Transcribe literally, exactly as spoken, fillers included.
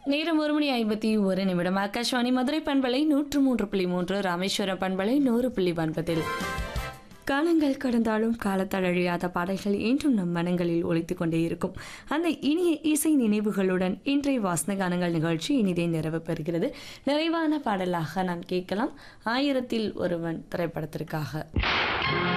நேரம் ஒரு மணி ஐம்பத்தி ஒரு நிமிடம். ஆகாஷ்வாணி மதுரை பண்பலை நூற்று மூன்று புள்ளி மூன்று, ராமேஸ்வரம் பண்பலை நூறு புள்ளி ஒன்பதில் காலங்கள் கடந்தாலும் காலத்தால் அழியாத பாடல்கள் என்றும் நம் மனங்களில் ஒலித்துக் கொண்டே இருக்கும். அந்த இனிய இசை நினைவுகளுடன் இன்றைய வாசன கானங்கள் நிகழ்ச்சி இனிதே நிறைவு பெறுகிறது. நிறைவான பாடலாக நாம் கேட்கலாம் ஆயிரத்தில் ஒருவன் திரைப்படத்திற்காக.